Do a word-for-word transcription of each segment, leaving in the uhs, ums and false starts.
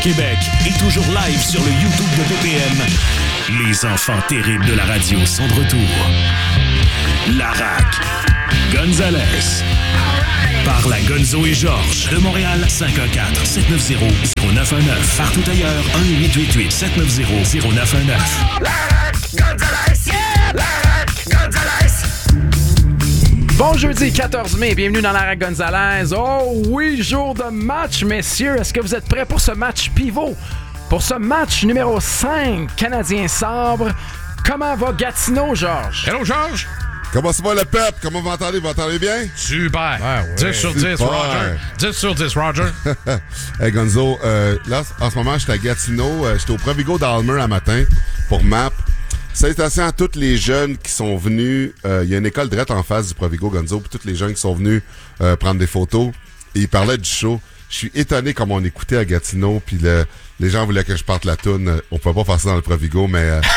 Québec et toujours live sur le YouTube de B P M. Les enfants terribles de la radio sont de retour. Larac, Gonzalez, par la Gonzo et Georges de Montréal, cinq un quatre, sept neuf zéro, zéro neuf un neuf. Partout ailleurs, un huit huit huit, sept neuf zéro, zéro neuf un neuf. Larac, Gonzalez, yeah! Larac, Gonzalez. Bon jeudi quatorze mai, bienvenue dans Larac Gonzalez. Oh oui, jour de match, messieurs. Est-ce que vous êtes prêts pour ce match pivot? Pour ce match numéro cinq, Canadien-Sabre. Comment va Gatineau, Georges? Hello, Georges. Comment ça va le peuple? Comment vous m'entendez? Vous m'entendez bien? Super. Ouais, ouais. dix sur dix, Super. Roger. dix sur dix, Roger. Hey Gonzo, euh, là, en ce moment, j'étais à Gatineau. Euh, j'étais au Provigo d'Almer un matin pour M A P. Salutations à tous les jeunes qui sont venus. Il euh, y a une école direct en face du Provigo, Gonzo, puis tous les jeunes qui sont venus euh, prendre des photos. Et ils parlaient du show. Je suis étonné comme on écoutait à Gatineau, puis le, les gens voulaient que je parte la toune. On peut pas faire ça dans le Provigo, mais euh,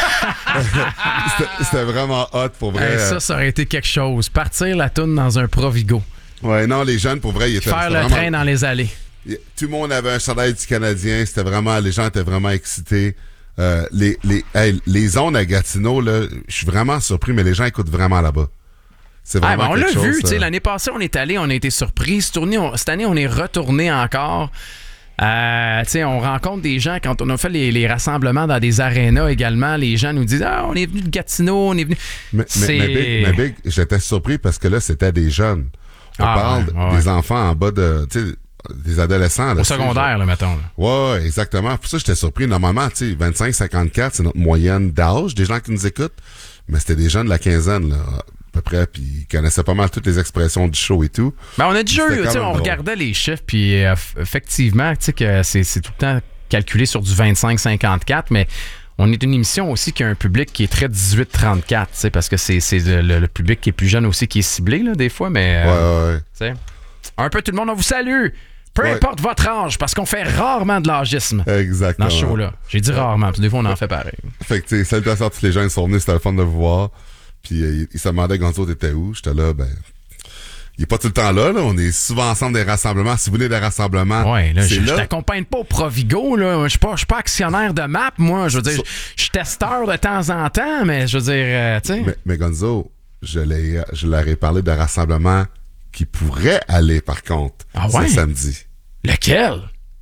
c'était, c'était vraiment hot pour vrai. Hey, ça, ça aurait été quelque chose. Partir la toune dans un Provigo. Ouais, non, les jeunes, pour vrai, ils étaient... Faire le vraiment... train dans les allées. Tout le monde avait un chandail du Canadien. C'était vraiment... Les gens étaient vraiment excités. Euh, les, les, hey, les ondes à Gatineau, là, je suis vraiment surpris, mais les gens écoutent vraiment là-bas. C'est vraiment ah, ben on quelque l'a chose, vu, tu sais, euh... l'année passée, on est allé, on a été surpris. Cette année, on, cette année, on est retourné encore. Euh, tu sais, on rencontre des gens, quand on a fait les, les rassemblements dans des arénas également, les gens nous disent « Ah, on est venu de Gatineau, on est venu... » Mais, mais, mais, Big, mais Big, j'étais surpris parce que là, c'était des jeunes. On ah, parle ouais, ouais. des enfants en bas de... Tu sais, des adolescents. Là, au secondaire, là, mettons. Là. Ouais, exactement. Pour ça, j'étais surpris. Normalement, tu sais, vingt-cinq à cinquante-quatre, c'est notre moyenne d'âge des gens qui nous écoutent. Mais c'était des jeunes de la quinzaine, là, à peu près, puis ils connaissaient pas mal toutes les expressions du show et tout. Ben, on a déjà eu, tu sais, on drôle. regardait les chiffres, puis euh, effectivement, tu sais, que c'est, c'est tout le temps calculé sur du vingt-cinq à cinquante-quatre, mais on est une émission aussi qui a un public qui est très dix-huit à trente-quatre, tu sais, parce que c'est, c'est le, le public qui est plus jeune aussi qui est ciblé, là, des fois, mais... Euh, ouais, ouais. Tu sais, un peu tout le monde, on vous salue! Peu ouais. importe votre âge, parce qu'on fait rarement de l'âgisme Exactement. dans ce show-là. J'ai dit rarement, parce que des fois, on en fait pareil. Fait que, tu sais, salutations à tous les gens qui sont venus, c'était le fun de vous voir. Puis, euh, ils se demandaient, Gonzo, t'étais où? J'étais là, ben... Il est pas tout le temps là, là. On est souvent ensemble des rassemblements. Si vous venez des rassemblements, ouais, là, c'est je, là. Je t'accompagne pas au Provigo, là. Je suis pas, je suis pas actionnaire de M A P, moi. Je veux dire, so, je suis testeur de temps en temps, mais je veux dire, euh, tu sais. Mais, mais Gonzo, je, l'ai, je leur ai parlé de rassemblements qui pourraient aller, par contre, ah ouais? ce samedi. Lequel?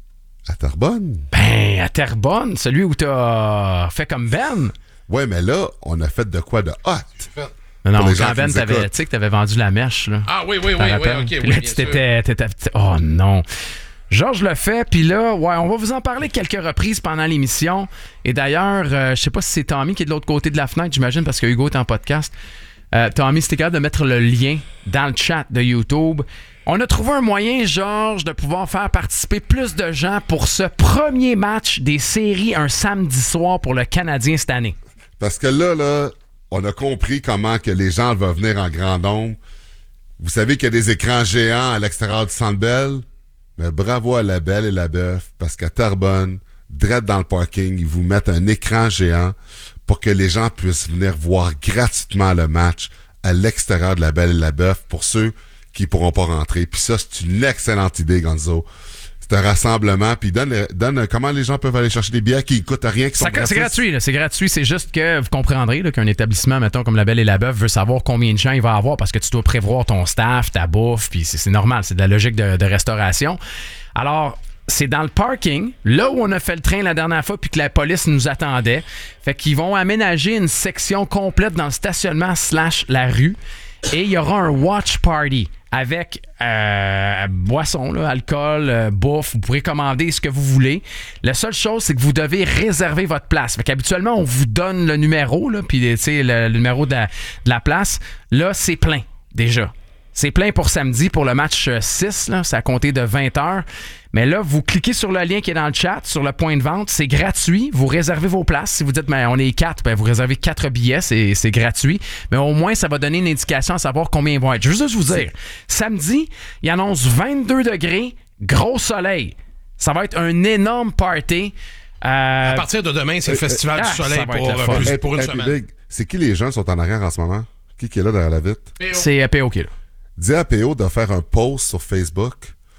À Terrebonne. Ben, à Terrebonne, celui où t'as fait comme Ben. Ouais, mais là, on a fait de quoi de hot? Non, non, quand Ben, tu sais que t'avais vendu la mèche, là. Ah oui, oui, oui, oui, ok, puis oui, là, bien tu t'étais, t'étais, t'étais... Oh non. Georges le fait, puis là, ouais, on va vous en parler quelques reprises pendant l'émission. Et d'ailleurs, euh, je sais pas si c'est Tommy qui est de l'autre côté de la fenêtre, j'imagine, parce que Hugo est en podcast. Euh, Tommy, si t'es capable de mettre le lien dans le chat de YouTube. On a trouvé un moyen, Georges, de pouvoir faire participer plus de gens pour ce premier match des séries un samedi soir pour le Canadien cette année. Parce que là, là, on a compris comment que les gens vont venir en grand nombre. Vous savez qu'il y a des écrans géants à l'extérieur du Centre Bell? Mais bravo à la Belle et la Bœuf, parce qu'à Terrebonne, direct dans le parking, ils vous mettent un écran géant pour que les gens puissent venir voir gratuitement le match à l'extérieur de la Belle et la Bœuf pour ceux qui pourront pas rentrer. Puis ça, c'est une excellente idée, Gonzo. C'est un rassemblement, puis donne, donne comment les gens peuvent aller chercher des billets qui coûtent rien, qui sont ça, gratuits. C'est gratuit, là, c'est gratuit. C'est juste que vous comprendrez là, qu'un établissement, mettons, comme la Belle et la Bœuf, veut savoir combien de gens il va avoir parce que tu dois prévoir ton staff, ta bouffe, puis c'est, c'est normal, c'est de la logique de, de restauration. Alors, c'est dans le parking, là où on a fait le train la dernière fois puis que la police nous attendait. Fait qu'ils vont aménager une section complète dans le stationnement slash la rue et il y aura un watch party avec euh, boisson, là, alcool, euh, bouffe. Vous pourrez commander ce que vous voulez. La seule chose, c'est que vous devez réserver votre place. Fait qu'habituellement, on vous donne le numéro, là, puis le, le numéro de la, de la place. Là, c'est plein, déjà. C'est plein pour samedi, pour le match six, là, c'est à compter de vingt heures. Mais là, vous cliquez sur le lien qui est dans le chat, sur le point de vente, c'est gratuit. Vous réservez vos places. Si vous dites, ben, on est quatre, ben, vous réservez quatre billets, c'est, c'est gratuit. Mais au moins, ça va donner une indication à savoir combien ils vont être. Je veux juste vous dire, samedi, il annonce vingt-deux degrés, gros soleil. Ça va être un énorme party. Euh, à partir de demain, c'est le Festival ah, du Soleil pour, Hey, pour, hey, pour une hey, semaine. Big, c'est qui les gens qui sont en arrière en ce moment? Qui, qui est là derrière la vitre? c'est P O qui est là. Dis à P O de faire un post sur Facebook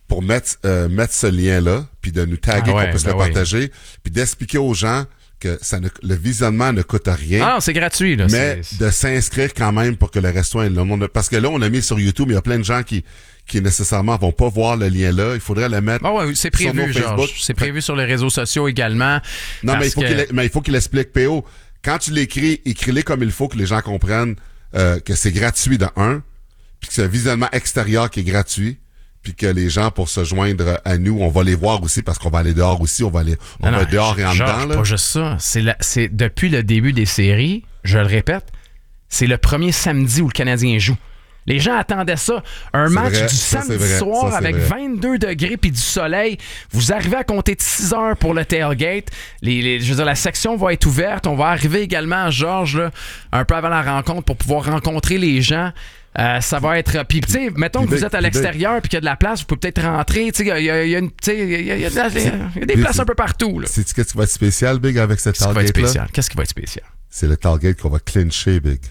pour mettre, euh, mettre ce lien-là, puis de nous taguer, Ah ouais, qu'on puisse ben le oui. partager, puis d'expliquer aux gens que ça ne, le visionnement ne coûte rien. Ah, c'est gratuit, là. Mais c'est... de s'inscrire quand même pour que le resto ait le monde. Parce que là, on a mis sur YouTube, il y a plein de gens qui, qui nécessairement vont pas voir le lien là. Il faudrait le mettre. Ah ouais, c'est sur nos prévu, Facebook. Georges. C'est prévu sur les réseaux sociaux également. Non, mais il, faut que... qu'il, mais il faut qu'il explique, P O. Quand tu l'écris, écris-les comme il faut, que les gens comprennent euh, que c'est gratuit de un, puis que c'est un visionnement extérieur qui est gratuit, puis que les gens, pour se joindre à nous, on va les voir aussi, parce qu'on va aller dehors aussi, on va aller on Non, va non, être dehors et en Georges, dedans. Là. Pas juste ça. C'est, la, c'est depuis le début des séries, je le répète, c'est le premier samedi où le Canadien joue. Les gens attendaient ça. Un C'est match vrai, du ça, samedi c'est vrai, soir ça, c'est avec vrai. vingt-deux degrés puis du soleil. Vous arrivez à compter de six heures pour le tailgate. Les, les, je veux dire, la section va être ouverte. On va arriver également à Georges là, un peu avant la rencontre pour pouvoir rencontrer les gens. Euh, ça va être. Puis, tu sais, mettons Puis que vous big, êtes à puis l'extérieur puis qu'il y a de la place, vous pouvez peut-être rentrer. Tu sais, il y a, il y a une- tu sais, il y a- il y a de la- il y a des Puis places c'est- un peu partout. Là. Sais-tu qu'est-ce qui va être spécial, Big, avec cette Qu'est-ce qui va être tailgate-là? spécial? Qu'est-ce qui va être spécial? C'est le tailgate qu'on va clincher, Big.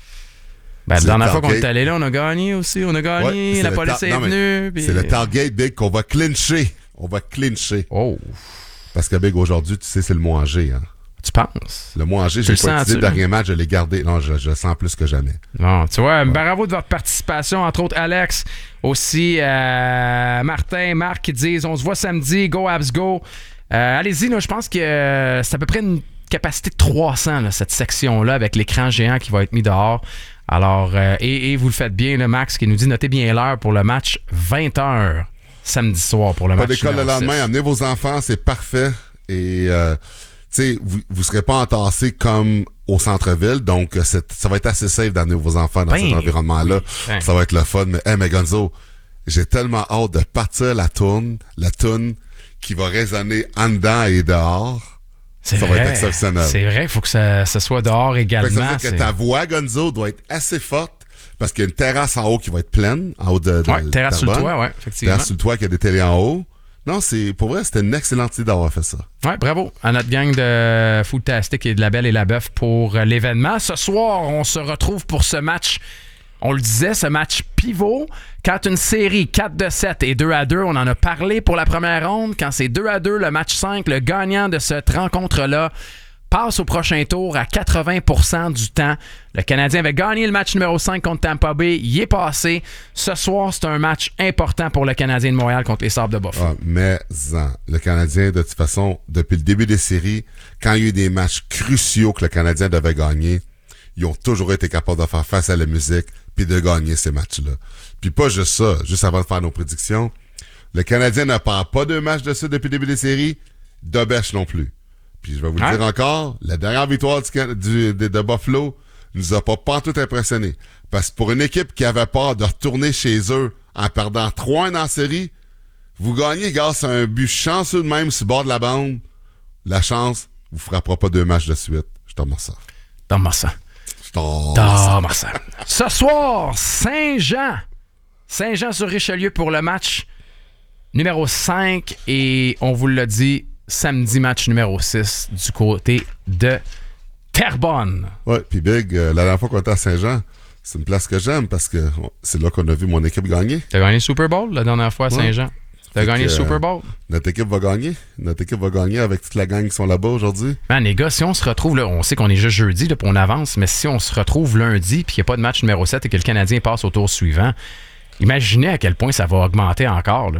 Ben, la C'est dernière le fois qu'on est tailgate. allé là, on a gagné aussi. On a gagné. Ouais, c'est la le police ta- est non, mais venue. puis- C'est le tailgate, Big, qu'on va clincher. On va clincher. Oh, Parce que, Big, aujourd'hui, tu sais, c'est le mot en G, hein. tu penses? Le mot en G, Tu j'ai le pas utilisé sens-tu? le dernier match, je l'ai gardé. Non, je, je le sens plus que jamais. Bon, tu vois, bravo de votre participation, entre autres Alex, aussi euh, Martin, Marc qui disent on se voit samedi, go Abs go. Euh, allez-y, là, je pense que euh, c'est à peu près une capacité de trois cents, là, cette section-là, avec l'écran géant qui va être mis dehors. Alors, euh, et, et vous le faites bien, là, Max, qui nous dit notez bien l'heure pour le match, vingt heures samedi soir pour le Pas match. d'école le numéro lendemain, six. amenez vos enfants, c'est parfait. Et, euh, tu sais, vous, vous serez pas entassés comme au centre-ville, donc euh, c'est- ça va être assez safe d'amener vos enfants dans Ben, cet environnement-là. ben. Ça va être le fun. Mais, hey, mais Gonzo, j'ai tellement hâte de partir la tourne, la toune qui va résonner en dedans et dehors. C'est ça va vrai. être exceptionnel. C'est vrai, il faut que ça, ça soit dehors Fait que ça également. veut dire que c'est- ta voix, Gonzo, doit être assez forte parce qu'il y a une terrasse en haut qui va être pleine, en haut de, de Ouais, terrasse sur le Terrebonne. toit, ouais, effectivement. Terrasse sur le toit qui a des télés en haut. Non, c'est pour vrai, c'était une excellente idée d'avoir fait ça. Ouais, bravo à notre gang de Foodtastic et de La Belle et la Bœuf pour euh, l'événement. Ce soir, on se retrouve pour ce match. On le disait, ce match pivot. Quand une série quatre de sept et deux à deux, on en a parlé pour la première ronde. Quand c'est deux à deux, le match cinq, le gagnant de cette rencontre-là passe au prochain tour à quatre-vingts pour cent du temps. Le Canadien avait gagné le match numéro cinq contre Tampa Bay. Il est passé. Ce soir, c'est un match important pour le Canadien de Montréal contre les Sabres de Buffalo. Ah, mais en, le Canadien, de toute façon, depuis le début des séries, quand il y a eu des matchs cruciaux que le Canadien devait gagner, ils ont toujours été capables de faire face à la musique puis de gagner ces matchs-là. Puis pas juste ça, juste avant de faire nos prédictions, le Canadien ne perd pas deux matchs de ça depuis le début des séries, d'Obèche non plus. Puis je vais vous le Hein? dire encore, la dernière victoire du, Can- du- de, de Buffalo nous a pas pantoute impressionné. Parce que pour une équipe qui avait peur de retourner chez eux en perdant trois un en série, vous gagnez grâce à un but chanceux de même sur le bord de la bande. La chance vous frappera pas deux matchs de suite. Je t'en remercie. Donne-moi ça. Je t'en Ah, Marcel. Ce soir, Saint-Jean. Saint-Jean sur Richelieu pour le match numéro cinq. Et on vous l'a dit, samedi, match numéro six du côté de Terrebonne. Ouais, puis Big, euh, la dernière fois qu'on était à Saint-Jean, c'est une place que j'aime parce que oh, c'est là qu'on a vu mon équipe gagner. T'as gagné le Super Bowl la dernière fois à Saint-Jean? T'as Fait gagné que, le Super euh, Bowl? Notre équipe va gagner. Notre équipe va gagner avec toute la gang qui sont là-bas aujourd'hui. Man, les gars, si on se retrouve, là, on sait qu'on est juste jeudi, là, puis on avance, mais si on se retrouve lundi, puis qu'il n'y a pas de match numéro sept et que le Canadien passe au tour suivant, imaginez à quel point ça va augmenter encore. Là.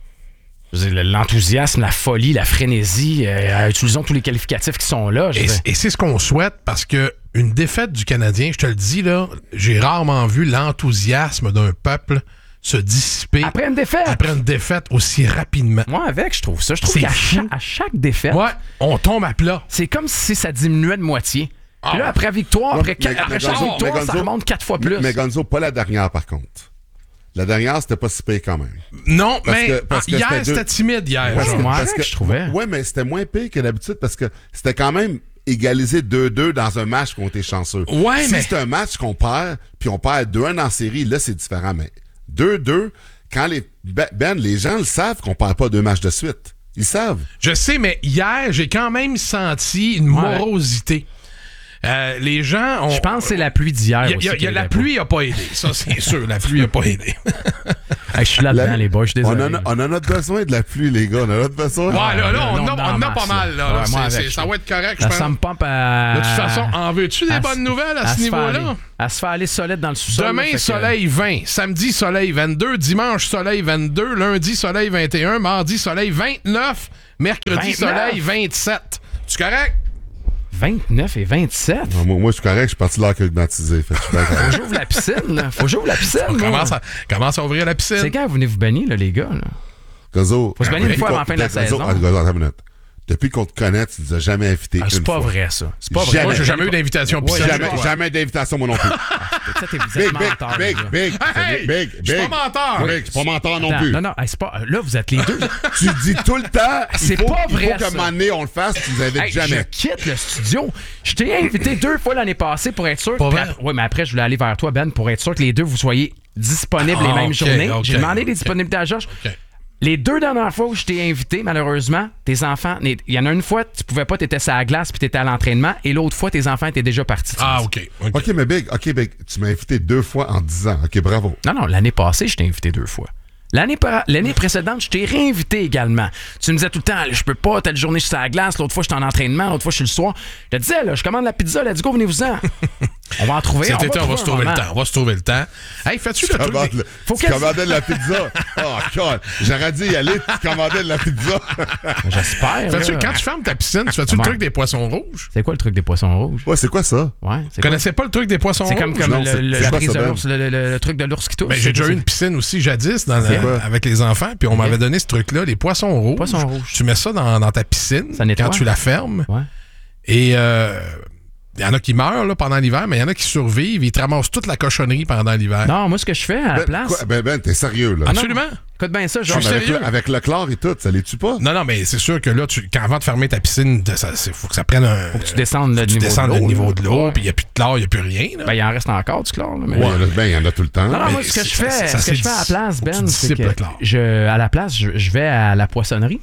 Je veux dire, l'enthousiasme, la folie, la frénésie, euh, utilisons tous les qualificatifs qui sont là. Je veux Et, dire. et c'est ce qu'on souhaite parce que une défaite du Canadien, je te le dis, là, j'ai rarement vu l'enthousiasme d'un peuple se dissiper Après une défaite. après une défaite aussi rapidement. Moi, avec, je trouve ça. Je trouve C'est qu'à fou. chaque, à chaque défaite, Ouais, on tombe à plat. c'est comme si ça diminuait de moitié. Ah. Puis là, après victoire, Ouais, après, mais- après mais chaque Gonzo- victoire, mais ça Gonzo- remonte quatre fois plus. Mais, mais Gonzo, pas la dernière par contre. La dernière, c'était pas si pire quand même. Non, Parce mais que- parce ah, que hier, c'était deux- c'était timide hier. Ouais, genre. c'est moi. Parce que je trouvais. Ouais, mais c'était moins pire que d'habitude parce que c'était quand même égalisé deux deux dans un match qu'on était chanceux. Ouais, si mais- c'est un match qu'on perd, puis on perd deux un en série, là, c'est différent. Mais deux deux, quand les... Ben, Ben, les gens le savent qu'on perd pas deux matchs de suite. Ils savent. Je sais, mais hier, j'ai quand même senti une Ouais. morosité. Euh, les gens ont... Je pense que c'est la pluie d'hier y a, aussi. y a, y a, la pluie n'a pas aidé. Ça, c'est sûr. La pluie n'a pas aidé. Hey, je suis là-dedans, La... les boys. Je suis désolé. On a, on a notre besoin de la pluie, les gars. On a notre besoin. Ouais, là, là, on, non, a, on a pas mal. Là, ouais, là, moi c'est, avec, c'est, ça va être correct, je La pense. Sam Pump à... De toute façon, en veux-tu des à, bonnes nouvelles à, à ce niveau-là? À se faire aller solide dans le sous-sol. Demain, là, soleil que... vingt. Samedi, soleil vingt-deux. Dimanche, soleil vingt-deux. Lundi, soleil vingt et un. Mardi, soleil vingt-neuf. Mercredi, vingt-neuf. soleil vingt-sept. Tu correct? vingt-neuf et vingt-sept? Non, moi, moi, je suis correct. Je suis parti là climatisé. Fait que je suis d'accord. Faut que j'ouvre la piscine, là. Faut que j'ouvre la piscine, On moi. commence à, commence à ouvrir la piscine. C'est quand vous venez vous baigner, là, les gars, là? Gozo, Faut se baigner une depuis fois qu'on- avant la fin de la Gozo, saison. ah, Gozo, attends une minute. Depuis qu'on te connaît, tu nous as jamais invité Ah, c'est une pas fois. vrai, ça. C'est pas Jamais. vrai. Moi, j'ai jamais eu d'invitation. Ouais, piscine. Jamais, Ouais. jamais d'invitation, moi non plus. Ça, t'es- vous êtes Big, big, menteur, les big, gars. big, Hey, big, je suis big. pas menteur. Big, je suis pas menteur non Attends, plus. Non, non, hey, c'est pas... Là, vous êtes les deux. Tu dis tout le temps, il C'est faut, pas il vrai, faut qu'à ça. un moment donné, on le fasse, tu nous invites Hey, jamais. je quitte le studio. Je t'ai invité deux fois l'année passée pour être sûr. Pas Puis vrai? après- ouais, mais après, je voulais aller vers toi, Ben, pour être sûr que les deux, vous soyez disponibles Ah, les mêmes ok, journées. ok, J'ai demandé des ok. disponibilités à Georges. OK. Les deux dernières fois où je t'ai invité, malheureusement, tes enfants... Il y en a une fois, tu pouvais pas, t'étais sur la glace puis t'étais à l'entraînement. Et l'autre fois, tes enfants étaient déjà partis. tu Ah, me dis. OK. OK. OK, mais Big, OK, Big, tu m'as invité deux fois en dix ans. OK, bravo. Non, non, l'année passée, je t'ai invité deux fois. L'année, par- l'année précédente, je t'ai réinvité également. Tu me disais tout le temps, je peux pas, telle journée, je suis sur la glace, l'autre fois, je suis en entraînement, l'autre fois, je suis le soir. Je te disais, là, je commande la pizza, let's go, venez-vous-en. On va en trouver. Cet on été, on va se trouver un le moment. temps. On va se trouver le temps. Hey, fais-tu le truc? Commande des- le- Faut tu qu'elle- commandais de la pizza. Oh, God. J'aurais dit y aller, tu commandais de la pizza. J'espère. Fais-tu, là. quand tu fermes ta piscine, tu fais-tu le Comment? truc des poissons rouges? C'est quoi le truc des poissons rouges? Ouais, c'est quoi ça? Ouais, Tu c'est quoi? connaissais pas le truc des poissons C'est rouges? comme, comme Non, le, c'est- le- c'est la quoi prise ça, de Ben? l'ours, le, le- le- le truc de l'ours qui tousse. Ben, j'ai déjà eu une piscine aussi jadis dans, C'est euh, quoi? avec les enfants, puis on m'avait donné ce truc-là, les poissons rouges. Poissons rouges. Tu mets ça dans, dans ta piscine Ça nettoie. quand tu la fermes. Ouais. Et euh, il y en a qui meurent là, pendant l'hiver, mais il y en a qui survivent. Ils te ramassent toute la cochonnerie pendant l'hiver. Non, moi, ce que je fais à la Ben, place. quoi? ben, ben, t'es sérieux, là. Ah non. Absolument. Écoute bien ça, Non, genre. mais avec, sérieux. le, avec le chlore et tout, ça les tue pas? Non, non, mais c'est sûr que là, tu, quand, avant de fermer ta piscine, il faut que ça prenne un. Faut que tu descendes le tu niveau descendes de le l'eau. niveau là. de l'eau, Ouais. puis il n'y a plus de chlore, il n'y a plus rien. Là. Ben, il en reste encore du chlore, là. Mais... Ouais, il y en a- ben, il y en a tout le temps. Non, non, Mais moi, ce que je c'est- fais, ça, ça, ce que je c'est fais à la place, faut que tu Ben, c'est dissipes que le chlore. je, à la place, je, je vais à la poissonnerie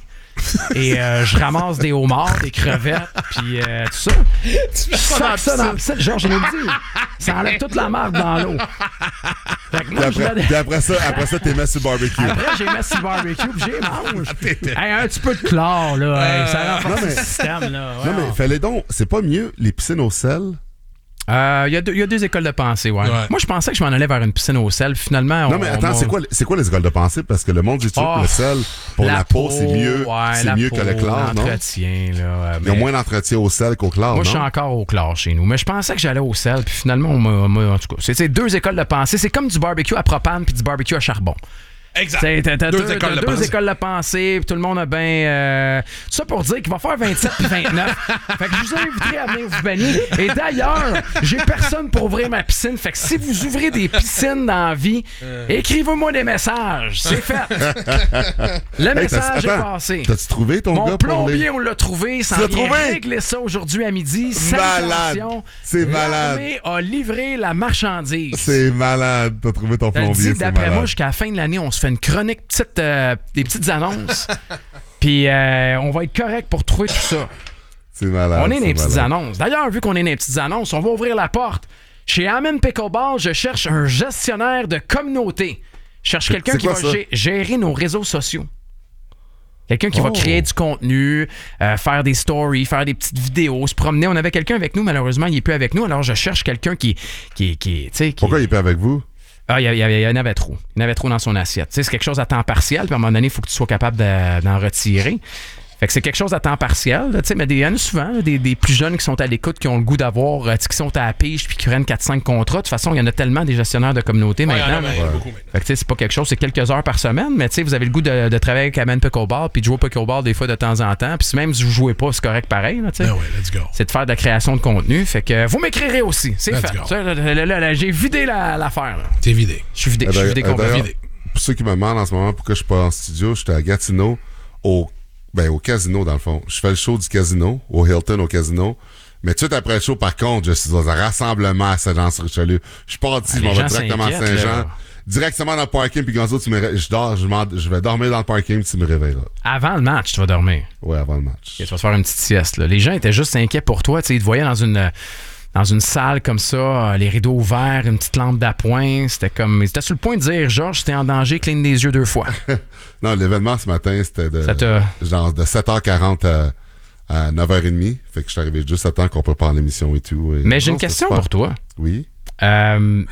et euh, je ramasse des homards, des crevettes, puis euh, tout ça. Je sac ça dans le piscine. Genre, je l'ai dit, ça enlève toute la marde dans l'eau. Fait que Puis moi, je après, la- puis après ça, après ça, t'es mis sur le barbecue. Après, j'ai mis sur le barbecue puis j'ai mange. Hey, un petit peu de chlore, là. Hey, ça renforce non, mais- le système, là. Non, Ouais. mais fallait donc, c'est pas mieux les piscines au sel? Euh, Il y, a deux- il y a deux écoles de pensée, ouais. Ouais. Moi, je pensais que je m'en allais vers une piscine au sel. Finalement, Non, on- mais attends, on- c'est quoi, c'est quoi les écoles de pensée? Parce que le monde dit toujours Oh, que le sel, pour la, peau, c'est mieux, ouais, c'est la mieux peau, que le chlore, non? l'entretien, là. euh, Il y a mais- moins d'entretien au sel qu'au chlore, Moi, je suis non? encore au chlore chez nous. Mais je pensais que j'allais au sel, puis finalement, on m'a. m'a- En tout cas, c'est c'est deux écoles de pensée. C'est comme du barbecue à propane puis du barbecue à charbon. Exact. T'sais, T'as t'as Deux deux, écoles t'as de deux pensée. écoles de pensée, puis tout le monde a bien. Euh... Tout ça pour dire qu'il va faire vingt-sept puis vingt-neuf. Fait que je vous inviterai à venir vous baigner. Et d'ailleurs, j'ai personne pour ouvrir ma piscine. Fait que si vous ouvrez des piscines dans la vie, écrivez-moi des messages. C'est fait. Le Hey, message t'as- est attends, passé. T'as-tu trouvé ton Mon gars pour plombier, les... on l'a trouvé. Ça Tu l'as vient trouvé? régler ça aujourd'hui à midi. Malade. Salutations. C'est malade. L'armée a livré la marchandise. C'est malade, t'as trouvé ton Je te le plombier, dis, c'est d'après malade. moi, jusqu'à la fin de l'année, on se fait une chronique, petite, euh, des petites annonces. Puis euh, on va être correct pour trouver tout ça. C'est malade. On est dans c'est les petites malade. annonces. D'ailleurs, vu qu'on est dans les petites annonces, on va ouvrir la porte. Chez Amen Pickleball, je cherche un gestionnaire de communauté. Je cherche quelqu'un c'est qui quoi va ça? gé- gérer nos réseaux sociaux. Quelqu'un qui va Oh. créer du contenu, euh, faire des stories, faire des petites vidéos, se promener. On avait quelqu'un avec nous, malheureusement, il n'est plus avec nous. Alors, je cherche quelqu'un qui, qui, qui, tu sais, qui, Pourquoi il est pas avec vous? ah, il y, avait- il y en avait trop. Il y en avait trop dans son assiette. Tu sais, c'est quelque chose à temps partiel, puis à un moment donné, il faut que tu sois capable de- d'en retirer. Fait que c'est quelque chose à temps partiel, là, tu sais, mais des- il y en a souvent, là, des, des plus jeunes qui sont à l'écoute, qui ont le goût d'avoir, euh, tu sais, qui sont à la pige, puis qui prennent quatre cinq contrats. De toute façon, il y en a tellement des gestionnaires de communauté Ouais, il y en a, maintenant. mais il y en a là. beaucoup maintenant. Fait que tu sais, c'est pas quelque chose, c'est quelques heures par semaine, mais tu sais, vous avez le goût de, de travailler avec Amen Pickleball, puis de jouer au Pickleball des fois de temps en temps, puis si même si vous jouez pas, c'est correct pareil, là, tu sais. Ah ouais, let's go. C'est de faire de la création de contenu. Fait que euh, vous m'écrirez aussi. C'est Let's fait. go. Ça, là, là, là, là, j'ai vidé la- l'affaire. là. T'es vidé. Je suis vidé. Eh Je suis ben, vidé eh complètement. d'ailleurs, pour ceux qui me demandent en ce moment pourquoi je suis pas en studio, j'étais à Gatineau, au, ben, au casino, dans le fond. Je fais le show du casino, au Hilton, au casino. Mais tout de suite après le show, par contre, je suis dans un rassemblement à Saint-Jean-sur-Richelieu. Je suis parti, Ah, je m'en les vais gens directement à s'inquiètent, Saint-Jean. là. Directement dans le parking, puis Gonzo, tu me ré- je dors, je, m'en- je vais dormir dans le parking, puis tu me réveilleras. Avant le match, tu vas dormir. Ouais, avant le match. Ok, tu vas te faire une petite sieste. Là. Les gens étaient juste inquiets pour toi. Tu sais, ils te voyaient dans une, dans une salle comme ça, les rideaux ouverts, une petite lampe d'appoint. C'était comme... Ils étaient sur le point de dire, Georges, t'es en danger, cligne des yeux deux fois. Non, l'événement ce matin, c'était de, Ça te... genre de sept heures quarante à, à neuf heures trente. Fait que je suis arrivé juste à temps qu'on prépare l'émission et tout. Et Mais j'ai non, une question super. pour toi. Oui? Euh...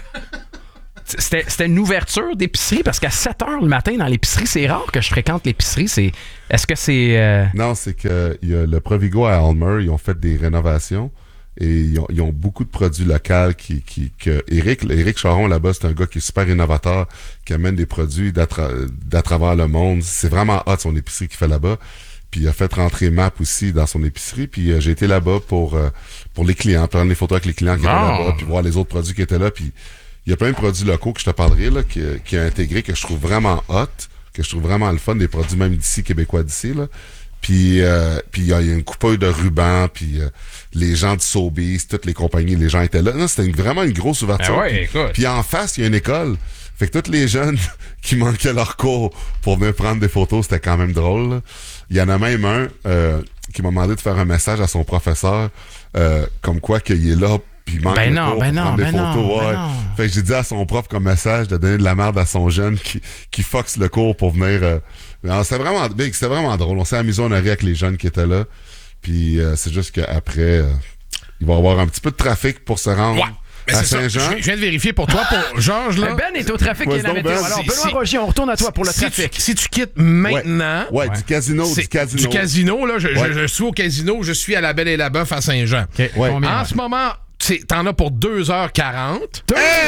C'était, c'était une ouverture d'épicerie parce qu'à sept heures le matin dans l'épicerie, c'est rare que je fréquente l'épicerie. C'est, est-ce que c'est... Euh... Non, c'est que il y a le Provigo à Almer, ils ont fait des rénovations et ils ont, ils ont beaucoup de produits locaux qui, qui, que Éric, Éric Charon là-bas, c'est un gars qui est super innovateur, qui amène des produits d'à, tra- d'à travers le monde. C'est vraiment hot son épicerie qu'il fait là-bas. Puis il a fait rentrer Map aussi dans son épicerie. Puis euh, j'ai été là-bas pour euh, pour les clients, prendre des photos avec les clients qui Oh. étaient là-bas, puis voir les autres produits qui étaient là. Puis il y a plein de produits locaux que je te parlerai là, qui, qui a intégré, que je trouve vraiment hot, que je trouve vraiment le fun, des produits même d'ici, québécois d'ici. Là. Puis euh, puis il y a une coupeuille de rubans, puis euh, les gens de Sobeys, toutes les compagnies, les gens étaient là. Non, c'était une, vraiment une grosse ouverture. Ah ouais, puis, écoute. puis en face, il y a une école. Fait que tous les jeunes qui manquaient leur cours pour venir prendre des photos, c'était quand même drôle. Là. Il y en a même un euh, qui m'a demandé de faire un message à son professeur, euh, comme quoi qu'il est là, puis il manque Ben le non, cours ben pour non, prendre des ben non, photos. ben ouais. non. Fait que j'ai dit à son prof comme message de donner de la merde à son jeune qui, qui foxe le cours pour venir... Euh... Alors, c'était vraiment big, c'était vraiment drôle. On s'est amusé, on a ri avec les jeunes qui étaient là. Puis euh, c'est juste qu'après, euh, il va y avoir un petit peu de trafic pour se rendre... Ouais. Mais à c'est ça. Saint-Jean. Je je viens de vérifier pour toi, pour Georges, là. Ben est au trafic Ouais, qui est la donc, météo. Ben, Alors, si- Benoît si- Rogier, on retourne à toi pour le si trafic. Tu, si tu quittes maintenant... Ouais, du casino, c'est- du casino. Du casino, là. Je, je- Ouais. je suis au casino, je suis à la Belle et la Bœuf à Saint-Jean. OK, Ouais. combien? En ce moment, c'est- t'en as pour deux heures quarante.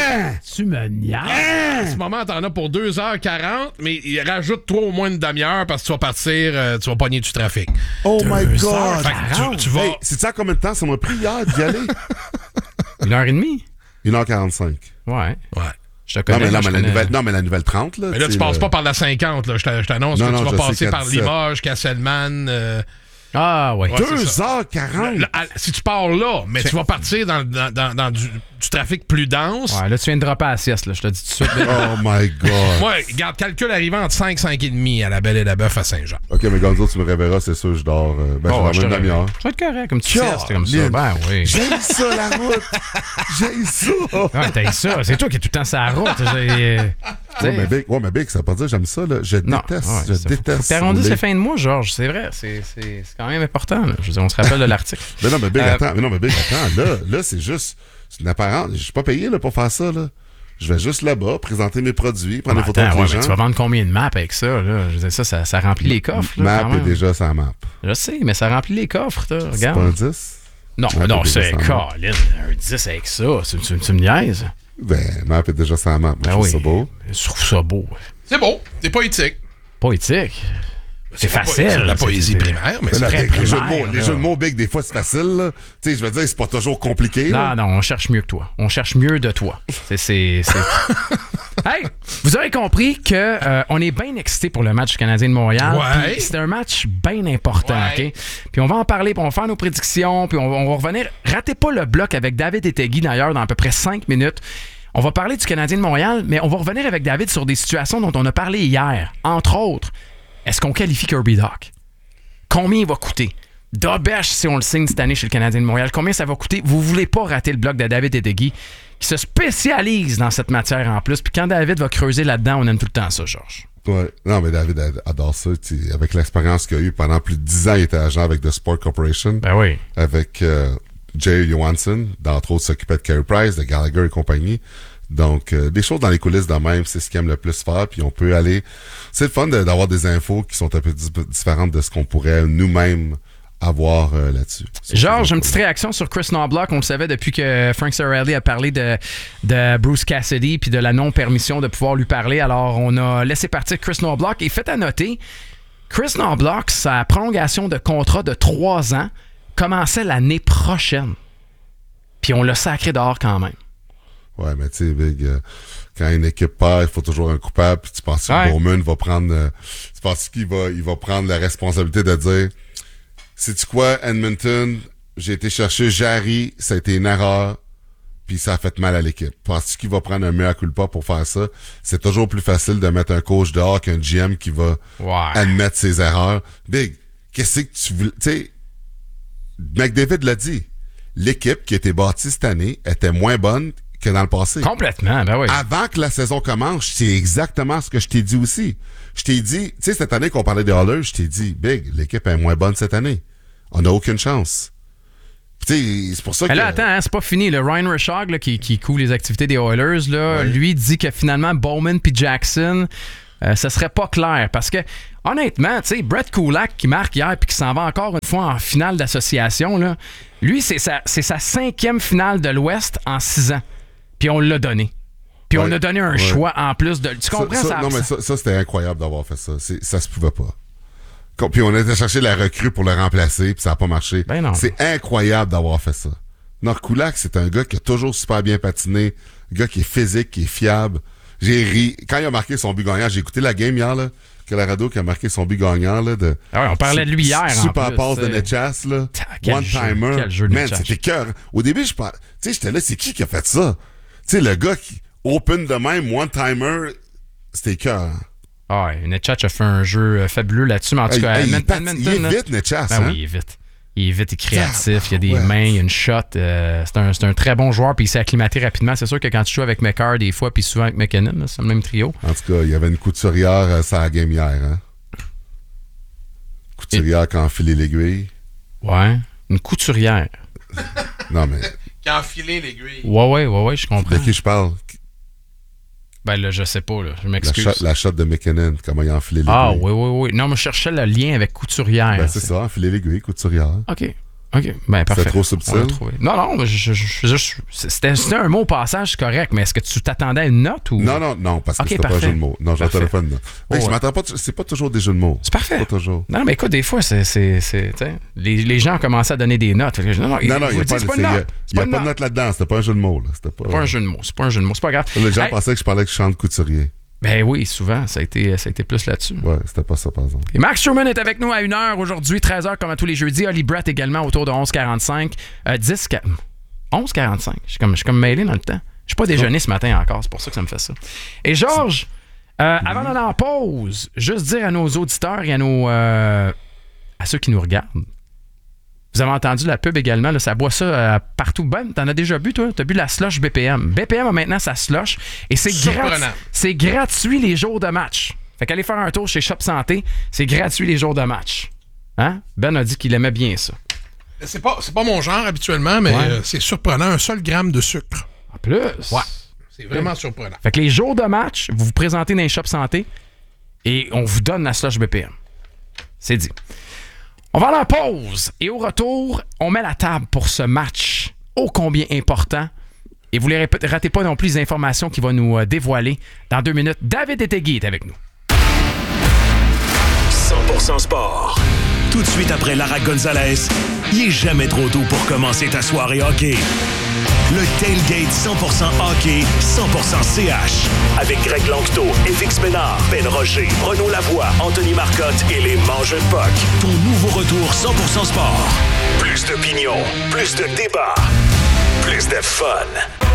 Tu me niaises. En ce moment, t'en as pour deux heures quarante, mais il rajoute-toi au moins une demi-heure parce que tu vas partir, euh, tu vas pogner du trafic. Oh my Deux God! heures Fait que tu, tu vas... Hey, c'est ça combien de temps ça m'a pris hier d'y aller? Une heure et demie? une heure quarante-cinq. Ouais. Ouais. Je te Non, connais. mais, non, moi, je mais la connais- nouvelle, non, mais la nouvelle trente, là. Mais là, tu sais, passes le- pas par la cinquante, là. Je t'a- je t'annonce Non, que non, tu je vas sais passer qu'à par dix-sept. Limoges, Castelman. euh, Ah, ouais. Ouais, c'est deux ça. heures quarante! Là, à- si tu pars là, mais tu vas partir dans, dans, dans, dans du, du trafic plus dense. Ouais, là, tu viens de dropper à la sieste, là. Je te dis tout de suite. Oh my God! Moi, regarde, calcul arrivant entre cinq et cinq et demi à la Belle et la Bœuf à Saint-Jean. OK, mais Gonzo, tu me réveilleras, c'est sûr, je dors. euh, ben, Oh, je je dors te une demi-heure. Ça va être correct, comme tu Car- sieste, comme ça. Lynn. Ben oui. J'aime ça, la route! J'aime ça! Ouais, t'as ça. C'est toi qui es tout le temps sur la route. J'ai- Ouais, mais Big, ouais, mais Big, ça veut pas dire j'aime ça, là. Je Non, déteste, ouais, je ça, faut- déteste. Faut t'arrondir rouler. ces fins de mois, Georges. C'est vrai. C'est, c'est, c'est quand même important. Là. Je veux dire, on se rappelle de l'article. Mais non, mais Big, Euh, attends, mais non, mais Big, attends, là, là, c'est juste, c'est une apparence. Je suis pas payé, là, pour faire ça, là. Je vais juste là-bas, présenter mes produits, prendre Mais des photos attends, avec ouais, les mais gens. tu vas vendre combien de maps avec ça? Là? Je veux dire, ça, ça, ça remplit les coffres. Là, Map quand est même. déjà sa map. Je sais, mais ça remplit les coffres. Là. C'est pas un Regarde. dix? Non, Map non, est déjà c'est sa map. Colin. Un dix avec ça. Tu, tu, tu me niaises? Ben, Map est déjà sa map. Moi, je Ben trouve oui. ça beau. Je trouve ça beau. C'est beau, c'est poétique. Poétique. C'est pas- facile. C'est de la C'est- poésie c'est- primaire, mais Mais c'est là, très Big, les jeux de primaire, mots, les là. jeux de mots, Big, des fois, c'est facile, là. Tu sais, je veux dire, c'est pas toujours compliqué, là. Non, non, on cherche mieux que toi. On cherche mieux de toi. C'est. c'est, c'est... Hey, vous aurez compris que euh, on est bien excités pour le match du Canadien de Montréal. Ouais. Puis c'est un match bien important, Ouais. OK? Puis on va en parler, puis on va faire nos prédictions, puis on va, on va revenir. Ratez pas le bloc avec David et Tegui, d'ailleurs, dans à peu près cinq minutes. On va parler du Canadien de Montréal, mais on va revenir avec David sur des situations dont on a parlé hier. Entre autres, est-ce qu'on qualifie Kirby Dach? Combien il va coûter? Dobesh, si on le signe cette année chez le Canadien de Montréal, combien ça va coûter? Vous voulez pas rater le bloc de David et Tegui, qui se spécialise dans cette matière en plus. Puis quand David va creuser là-dedans, on aime tout le temps ça, Georges. Ouais. Non, mais David ad- adore ça. tu sais, Avec l'expérience qu'il a eue pendant plus de dix ans, il était agent avec The Sport Corporation. Ben oui. Avec euh, Jay Johansson, d'entre autres s'occupait de Carey Price, de Gallagher et compagnie. Donc, euh, des choses dans les coulisses de même, c'est ce qu'il aime le plus faire. Puis on peut aller... C'est le fun de- d'avoir des infos qui sont un peu di- différentes de ce qu'on pourrait nous-mêmes avoir euh, là-dessus. Ça, Georges, c'est une petite réaction sur Chris Knobloch. On le savait depuis que Frank Cirelli a parlé de, de Bruce Cassidy puis de la non-permission de pouvoir lui parler. Alors, on a laissé partir Chris Knobloch. Et fait à noter, Chris Knobloch, sa prolongation de contrat de trois ans commençait l'année prochaine. Puis on l'a sacré dehors quand même. Ouais, mais tu sais, Big, euh, quand une équipe perd, il faut toujours un coupable. Puis tu penses que Ouais. Bowman va prendre... euh, tu penses qu'il va, il va prendre la responsabilité de dire... Sais-tu quoi, Edmonton, j'ai été chercher Jarry, ça a été une erreur, puis ça a fait mal à l'équipe. Penses-tu qu'il va prendre un mea culpa pour faire ça? C'est toujours plus facile de mettre un coach dehors qu'un G M qui va Ouais. admettre ses erreurs. Big, qu'est-ce que tu veux... Tu sais, McDavid l'a dit. l'équipe qui a été bâtie cette année était moins bonne que dans le passé. Complètement, ben oui. Avant que la saison commence, c'est exactement ce que je t'ai dit aussi. Je t'ai dit, tu sais, cette année qu'on parlait des Oilers, je t'ai dit, Big, l'équipe est moins bonne cette année. On n'a aucune chance. Tu sais, c'est pour ça Mais que... là, attends, hein, c'est pas fini. Le Ryan Rishaug, là, qui, qui couvre les activités des Oilers, là, Ouais. lui dit que finalement, Bowman puis Jackson, euh, ça serait pas clair. Parce que, honnêtement, tu sais, Brett Kulak qui marque hier puis qui s'en va encore une fois en finale d'association, là, lui, c'est sa, c'est sa cinquième finale de l'Ouest en six ans. Puis on l'a donné. Puis Ouais. on a donné un Ouais. choix en plus de... Tu comprends ça? ça? Non, mais ça, ça c'était incroyable d'avoir fait ça. C'est, ça se pouvait pas. Com- Puis on a été chercher la recrue pour le remplacer, puis ça n'a pas marché. Ben non. C'est incroyable d'avoir fait ça. Norkulak, c'est un gars qui a toujours super bien patiné, un gars qui est physique, qui est fiable. J'ai ri. Quand il a marqué son but gagnant, j'ai écouté la game hier, là, Colorado qui a marqué son but gagnant, là, de... Ah ouais, on parlait de lui hier, en Super plus, passe de t'sais. Netchas, là. Ah, quel One-timer. jeu, quel jeu de Man, Netchas. c'était cœur. Au début, je pense... Tu sais, j'étais là, c'est qui qui a fait ça? Tu sais, le gars qui open de même, one-timer, c'était cœur. Ah ouais, Netchach a fait un jeu euh, fabuleux là-dessus, mais en tout Hey, cas, hey, il, Edmonton, pat- Edmonton, il est là- vite, Netchas, Ben hein? oui, il est vite. Il est vite, il est créatif, il y a des Ouais. mains, il y a une shot. euh, c'est, un, c'est un très bon joueur, puis il s'est acclimaté rapidement. C'est sûr que quand tu joues avec McCarr des fois, puis souvent avec McKinnon, là, c'est le même trio. En tout cas, il y avait une couturière à sa game hier, hein? Couturière qui a enfilé l'aiguille. Ouais. Une couturière. Non, mais Qui a enfilé l'aiguille. Ouais, ouais, ouais, ouais, je comprends. de qui je parle? Ben là, je sais pas, là. Je La m'excuse. shot, la shot de McKinnon, comment il a enfilé l'aiguille. Ah, oui, oui, oui. Non, mais je cherchais le lien avec couturière. Ben, c'est ça, enfiler l'aiguille, couturière. OK. OK. Ben, parfait. trop subtil? On l'a trouvé. Non, non, je, je, je, je- je- c'était, c'était un mot au passage correct, mais est-ce que tu t'attendais à une note ou. Non, non, non, parce que Ok, c'était pas un parfait. jeu de mots. Non, j'ai un Parfait. téléphone, là. Fait que Oh, je ouais. m'attends pas, c'est pas toujours des jeux de mots. C'est parfait. Pas toujours. Non, mais écoute, des fois, c'est. c'est, c'est tu sais, les, les gens ont commencé à donner des notes. Fait que je- Non, non, Non, non, il n'y a vous pas, dites, c'est c'est- pas il y une a- note. il y a pas de note là-dedans. C'était pas un jeu de mots, là. C'était pas. C'est pas un jeu de mots. C'est pas un jeu de mots. C'est pas grave. Les gens Hey, pensaient que je parlais que je chante couturier. Ben oui, souvent, ça a été, ça a été plus là-dessus. Ouais, c'était pas ça, par exemple. Et Max Truman est avec nous à une heure aujourd'hui, treize heures comme à tous les jeudis. Oli Brett également autour de onze quarante-cinq. Euh, dix, onze quarante-cinq. Je suis comme, je suis comme mêlé dans le temps. Je suis pas déjeuné ce matin encore, c'est pour ça que ça me fait ça. Et Georges, euh, avant d'aller en pause, juste dire à nos auditeurs et à nos euh, à ceux qui nous regardent. Vous avez entendu la pub également, là, ça boit ça euh, partout. Ben, t'en as déjà bu, toi? T'as bu la slush B P M. B P M a maintenant sa slush et c'est, Surprenant. gratu- c'est gratuit les jours de match. Fait qu'allez faire un tour chez Shop Santé, c'est gratuit les jours de match. Hein? Ben a dit qu'il aimait bien ça. C'est pas, c'est pas mon genre habituellement, mais Ouais. euh, c'est surprenant. Un seul gramme de sucre. En plus. Ouais. C'est vraiment surprenant. Fait que les jours de match, vous vous présentez dans les shops santé et on vous donne la slush B P M. C'est dit. On va aller en pause et au retour, on met la table pour ce match ô combien important. Et vous ne répé- ratez pas non plus les informations qu'il va nous euh, dévoiler dans deux minutes. David Etegui est avec nous. cent pour cent sport. Tout de suite après Lara Gonzalez, il est jamais trop tôt pour commencer ta soirée hockey. Le Tailgate cent pour cent hockey, cent pour cent C H. Avec Greg Lanctot, Félix Ménard, Ben Rocher, Renaud Lavoie, Anthony Marcotte et les Mangeux de Puck. Ton nouveau retour cent pour cent sport. Plus d'opinion, plus de débat, plus de fun.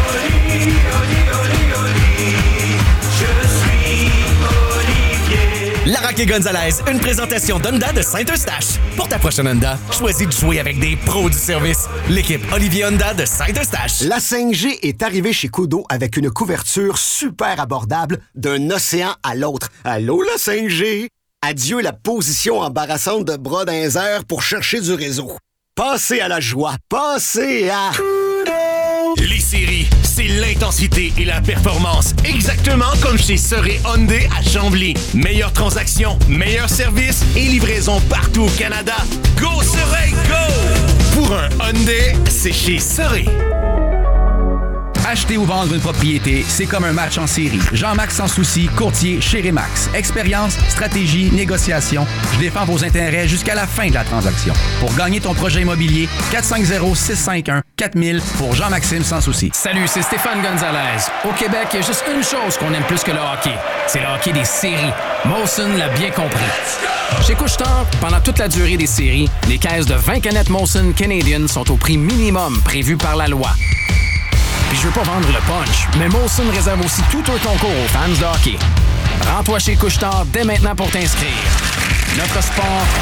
Lara et Gonzalez, une présentation d'Honda de Saint-Eustache. Pour ta prochaine Honda, choisis de jouer avec des pros du service. L'équipe Olivier Honda de Saint-Eustache. La cinq G est arrivée chez Kudo avec une couverture super abordable d'un océan à l'autre. Allô, la cinq G? Adieu la position embarrassante de bras dans les airs pour chercher du réseau. Passez à la joie. Passez à... Les séries, c'est l'intensité et la performance. Exactement comme chez Serré Hyundai à Chambly. Meilleure transaction, meilleur service et livraison partout au Canada. Go Serré, go! Pour un Hyundai, c'est chez Serré. Acheter ou vendre une propriété, c'est comme un match en série. Jean-Max Sans Souci, courtier chez Remax. Expérience, stratégie, négociation. Je défends vos intérêts jusqu'à la fin de la transaction. Pour gagner ton projet immobilier, quatre cinq zéro, six cinq un, quatre mille pour Jean-Maxime Sans Souci. Salut, c'est Stéphane Gonzalez. Au Québec, il y a juste une chose qu'on aime plus que le hockey. C'est le hockey des séries. Molson l'a bien compris. Chez Couche-Tard, pendant toute la durée des séries, les caisses de vingt canettes Molson Canadian sont au prix minimum prévu par la loi. Puis je veux pas vendre le punch, mais Molson réserve aussi tout un concours aux fans de hockey. Rends-toi chez Couche-Tard dès maintenant pour t'inscrire. Notre sport,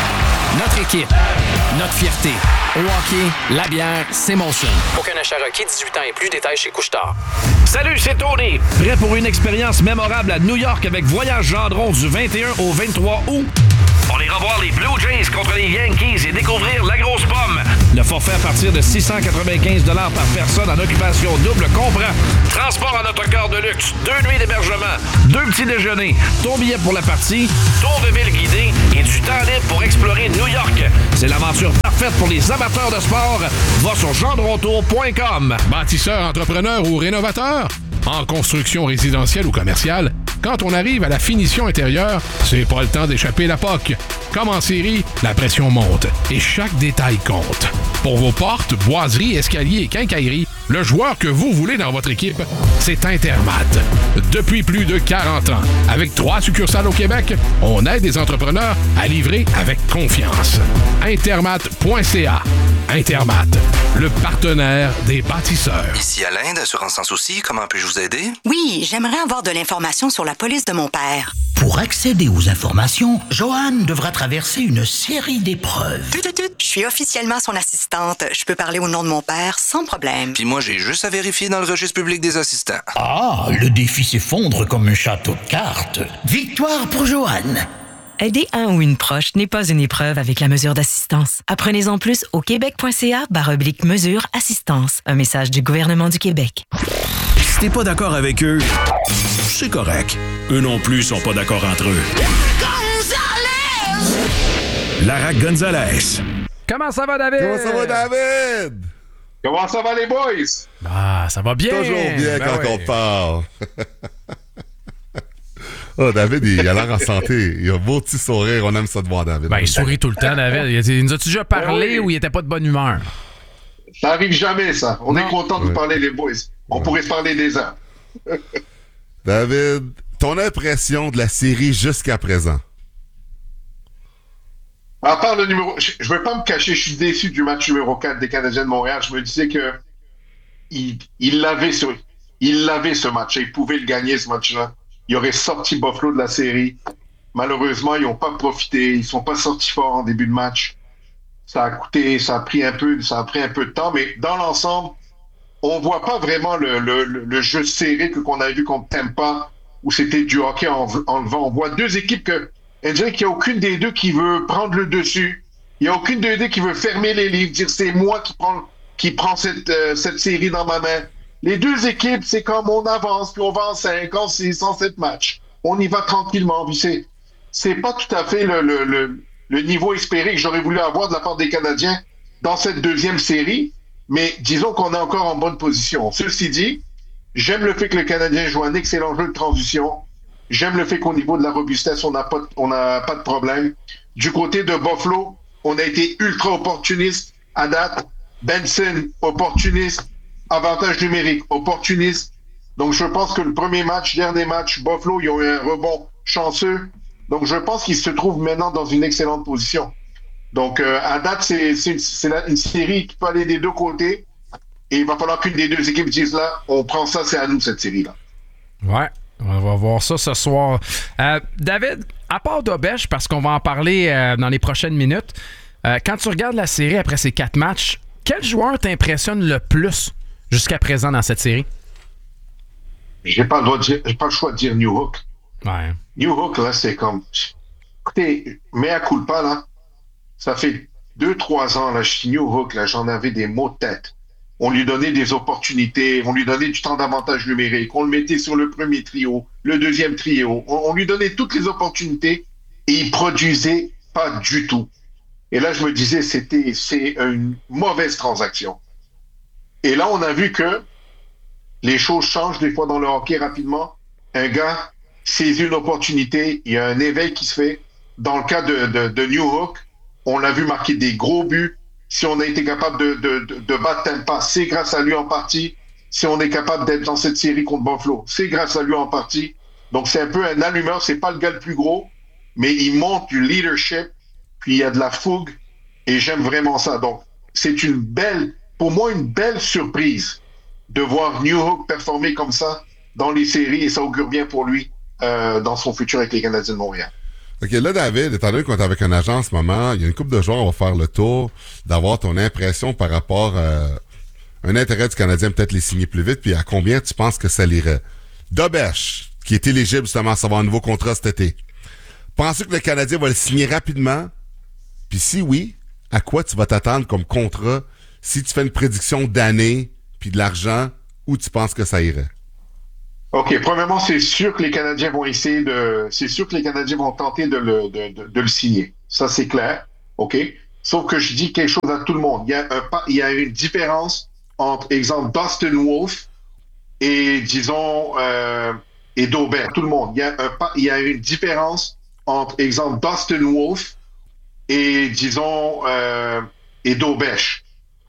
Notre équipe, notre fierté. Au hockey, la bière, c'est Molson. Aucun achat requis, dix-huit ans et plus, détails chez Couche-Tard. Salut, c'est Tony. Prêt pour une expérience mémorable à New York avec Voyage Gendron du vingt et un au vingt-trois août? On ira voir les Blue Jays contre les Yankees et découvrir la grosse pomme. Le forfait à partir de six cent quatre-vingt-quinze dollars par personne en occupation double comprend transport en autocar de luxe, deux nuits d'hébergement, deux petits déjeuners, ton billet pour la partie, tour de ville guidé et du temps libre pour explorer New York. C'est l'aventure parfaite pour les amateurs de sport. Va sur gendrontour point com. Bâtisseur, entrepreneur ou rénovateur? En construction résidentielle ou commerciale, quand on arrive à la finition intérieure, c'est pas le temps d'échapper la P O C. Comme en série, la pression monte et chaque détail compte. Pour vos portes, boiseries, escaliers et quincailleries, le joueur que vous voulez dans votre équipe, c'est Intermat. Depuis plus de quarante ans, avec trois succursales au Québec, on aide les entrepreneurs à livrer avec confiance. Intermat point c a. Intermat, le partenaire des bâtisseurs. Ici Alain d'Assurance Sans Souci, comment puis-je vous aider? Oui, j'aimerais avoir de l'information sur la police de mon père. Pour accéder aux informations, Joanne devra traverser une série d'épreuves. Tut, tut, tut. Je suis officiellement son assistante. Je peux parler au nom de mon père sans problème. Puis moi, j'ai juste à vérifier dans le registre public des assistants. Ah, le défi s'effondre comme un château de cartes. Victoire pour Joanne. Aider un ou une proche n'est pas une épreuve avec la mesure d'assistance. Apprenez-en plus au québec.ca barre oblique mesure assistance. Un message du gouvernement du Québec. Si t'es pas d'accord avec eux, c'est correct. Eux non plus sont pas d'accord entre eux. Gonzalez! Lara Gonzalez. Comment ça va, David? Comment ça va, David? Comment ça va, les boys? Ah, ça va bien. Toujours bien ben quand oui. on parle. Oh, David, il a l'air en santé. Il a un beau petit sourire. On aime ça de voir David. Ben, il sourit tout le temps, David. Il nous a-tu déjà parlé oui. ou il était pas de bonne humeur? Ça arrive jamais, ça. On non. est content de ouais. vous parler, les boys. On ouais. pourrait se parler des heures. David, ton impression de la série jusqu'à présent? À part le numéro... Je ne vais pas me cacher, je suis déçu du match numéro quatre des Canadiens de Montréal. Je me disais que il, il l'avait ce... il l'avait ce match. Il pouvait le gagner, ce match-là. Il aurait sorti Buffalo de la série. Malheureusement, ils n'ont pas profité. Ils ne sont pas sortis forts en début de match. Ça a coûté, ça a pris un peu, ça a pris un peu de temps, mais dans l'ensemble, on voit pas vraiment le, le, le jeu serré que qu'on a vu contre Tampa, où c'était du hockey en, en levant. On voit deux équipes que, on dirait qu'il n'y a aucune des deux qui veut prendre le dessus. Il n'y a aucune des deux qui veut fermer les livres, dire c'est moi qui prends, qui prends cette, euh, cette série dans ma main. Les deux équipes, c'est comme on avance, puis on va en cinq, en six, en sept matchs. On y va tranquillement. Puis c'est, c'est pas tout à fait le, le, le, le niveau espéré que j'aurais voulu avoir de la part des Canadiens dans cette deuxième série. Mais disons qu'on est encore en bonne position. Ceci dit, j'aime le fait que le Canadien joue un excellent jeu de transition. J'aime le fait qu'au niveau de la robustesse, on n'a pas, on n'a pas de problème. Du côté de Buffalo, on a été ultra opportuniste à date. Benson, opportuniste. Avantage numérique, opportuniste. Donc, je pense que le premier match, dernier match, Buffalo, ils ont eu un rebond chanceux. Donc, je pense qu'ils se trouvent maintenant dans une excellente position. Donc, euh, à date, c'est, c'est, c'est une série qui peut aller des deux côtés. Et il va falloir qu'une des deux équipes dise là, on prend ça, c'est à nous, cette série-là. Ouais, on va voir ça ce soir. Euh, David, à part Dobèche, parce qu'on va en parler euh, dans les prochaines minutes, euh, quand tu regardes la série après ces quatre matchs, quel joueur t'impressionne le plus jusqu'à présent dans cette série? J'ai pas le droit de dire, j'ai pas le choix de dire New Hook. Ouais. New Hook, là, c'est comme... Écoutez, mea culpa, là, ça fait deux, trois ans, là, je suis New Hook, là, j'en avais des maux de tête. On lui donnait des opportunités, on lui donnait du temps d'avantage numérique, on le mettait sur le premier trio, le deuxième trio, on, on lui donnait toutes les opportunités et il produisait pas du tout. Et là, je me disais, c'était, c'est une mauvaise transaction. Et là, on a vu que les choses changent des fois dans le hockey rapidement. Un gars saisit une opportunité, il y a un éveil qui se fait. Dans le cas de, de, de New Hook, on l'a vu marquer des gros buts. Si on a été capable de, de, de, de battre Tampa, c'est grâce à lui en partie. Si on est capable d'être dans cette série contre Buffalo, c'est grâce à lui en partie. Donc, c'est un peu un allumeur. C'est pas le gars le plus gros, mais il montre du leadership, puis il y a de la fougue, et j'aime vraiment ça. Donc, c'est une belle... Pour moi, une belle surprise de voir New Hook performer comme ça dans les séries et ça augure bien pour lui euh, dans son futur avec les Canadiens de Montréal. OK, là, David, étant donné qu'on est avec un agent en ce moment, il y a une couple de jours, on va faire le tour d'avoir ton impression par rapport à un intérêt du Canadien, peut-être les signer plus vite, puis à combien tu penses que ça l'irait. Dobèche, qui est éligible justement à savoir un nouveau contrat cet été. Penses-tu que le Canadien va le signer rapidement? Puis si oui, à quoi tu vas t'attendre comme contrat si tu fais une prédiction d'année puis de l'argent, où tu penses que ça irait? OK, premièrement, c'est sûr que les Canadiens vont essayer de... C'est sûr que les Canadiens vont tenter de le, de, de, de le signer. Ça, c'est clair. OK? Sauf que je dis quelque chose à tout le monde. Il y a, un, il y a une différence entre, exemple, Dustin Wolf et, disons, euh, et Daubert. Tout le monde. Il y a, un, il y a une différence entre, exemple, Dustin Wolf et, disons, euh, et Daubèche.